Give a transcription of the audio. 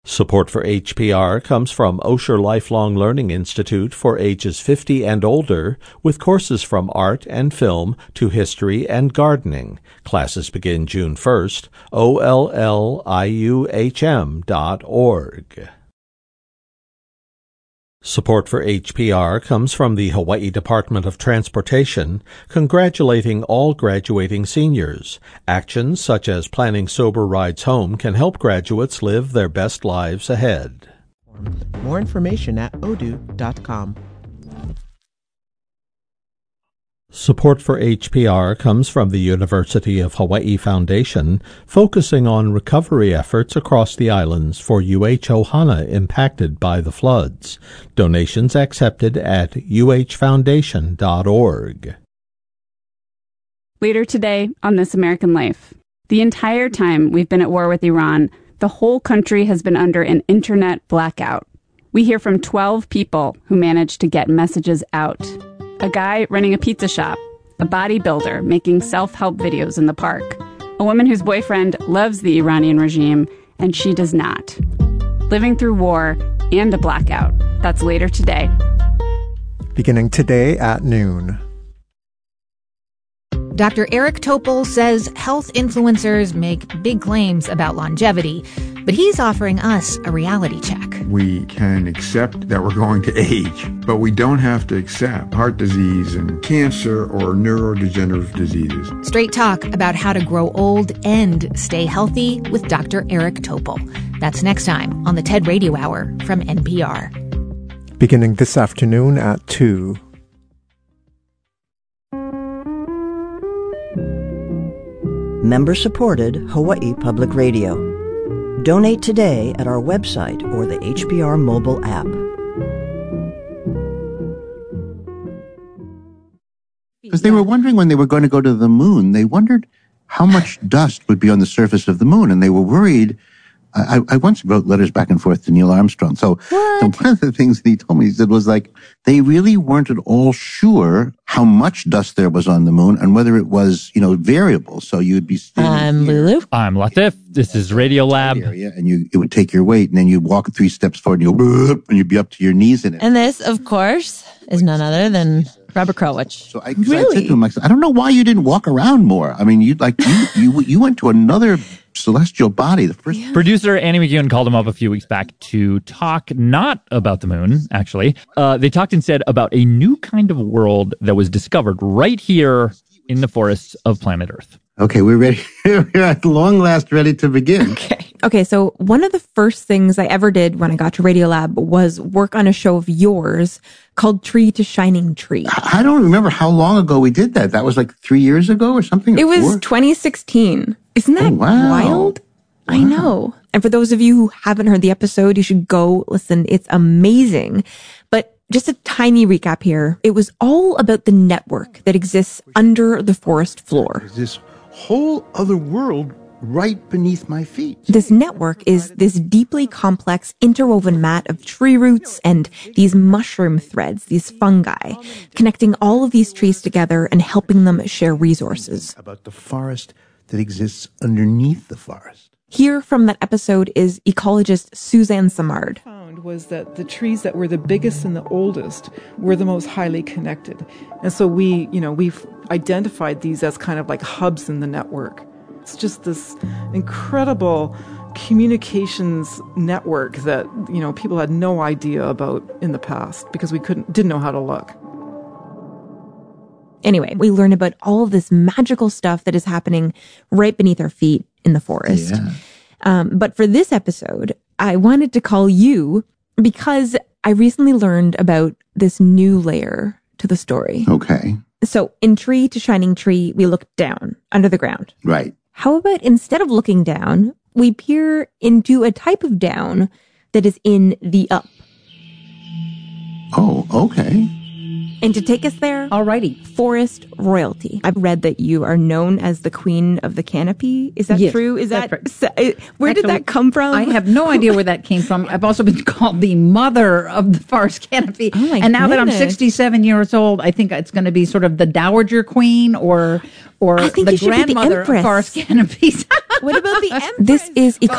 Support for HPR comes from Osher Lifelong Learning Institute for ages 50 and older, with courses from art and film to history and gardening. Classes begin June 1st. olliuhm.org. Support for HPR comes from the Hawaii Department of Transportation, congratulating all graduating seniors. Actions such as planning sober rides home can help graduates live their best lives ahead. More information at odoo.com. Support for HPR comes from the University of Hawaii Foundation, focusing on recovery efforts across the islands for UH Ohana impacted by the floods. Donations accepted at uhfoundation.org. Later today on This American Life. The entire time we've been at war with Iran, the whole country has been under an internet blackout. We hear from 12 people who managed to get messages out. A guy running a pizza shop, a bodybuilder making self-help videos in the park, a woman whose boyfriend loves the Iranian regime and she does not. Living through war and a blackout. That's later today. Beginning today at noon. Dr. Eric Topol says health influencers make big claims about longevity, but he's offering us a reality check. We can accept that we're going to age, but we don't have to accept heart disease and cancer or neurodegenerative diseases. Straight talk about how to grow old and stay healthy with Dr. Eric Topol. That's next time on the TED Radio Hour from NPR. Beginning this afternoon at 2. Member-supported Hawaii Public Radio. Donate today at our website or the HPR mobile app. Because they were wondering when they were going to go to the moon, they wondered how much dust would be on the surface of the moon, and they were worried. I once wrote letters back and forth to Neil Armstrong. So one of the things that he told me, he said, was like, they really weren't at all sure how much dust there was on the moon and whether it was, variable. So you'd be I'm Lulu. I'm Latif. This is Radio Lab. Area, and it would take your weight, and then you'd walk 3 steps forward, and you'd be up to your knees in it. And this, of course, is none other than Robert Krulwich. So I said to him, I don't know why you didn't walk around more. I mean, you went to another celestial body. The first Producer Annie McEwen called him up a few weeks back to talk not about the moon, actually. They talked instead about a new kind of world that was discovered right here in the forests of planet Earth. Okay, we're ready. We're at long last ready to begin. Okay, so one of the first things I ever did when I got to Radiolab was work on a show of yours called Tree to Shining Tree. I don't remember how long ago we did that. That was like 3 years ago or something? It was 2016. Isn't that wild? Wow. I know. And for those of you who haven't heard the episode, you should go listen. It's amazing. But just a tiny recap here. It was all about the network that exists under the forest floor. This whole other world right beneath my feet. This network is this deeply complex interwoven mat of tree roots and these mushroom threads, these fungi, connecting all of these trees together and helping them share resources. About the forest that exists underneath the forest. Here from that episode is ecologist Suzanne Simard. Found was that the trees that were the biggest and the oldest were the most highly connected. And so we've identified these as kind of like hubs in the network. It's just this incredible communications network that, people had no idea about in the past because we didn't know how to look. Anyway, we learn about all of this magical stuff that is happening right beneath our feet in the forest. Yeah. But for this episode, I wanted to call you because I recently learned about this new layer to the story. Okay. So in Tree to Shining Tree, we look down under the ground. Right. How about instead of looking down, we peer into a type of down that is in the up? Oh, okay. And to take us there, alrighty, forest royalty. I've read that you are known as the queen of the canopy. Is that true? Is that where did that come from? I have no idea where that came from. I've also been called the mother of the forest canopy. Oh my and now goodness. that I'm 67 years old, I think it's going to be sort of the dowager queen or I think the you should be the grandmother of empress. forest canopies. What about the empress? This is